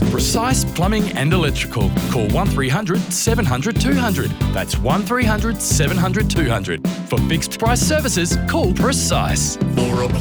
Precise Plumbing and Electrical. Call 1300 700 200. That's 1300 700 200. For fixed price services, call Precise. For a